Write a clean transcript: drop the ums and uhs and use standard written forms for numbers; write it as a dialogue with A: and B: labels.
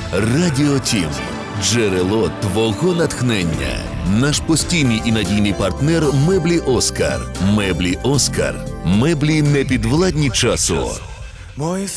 A: Радіо Тім. Джерело твого натхнення. Наш постійний і надійний партнер меблі Оскар. Меблі Оскар. Меблі непідвладні часу.
B: Мой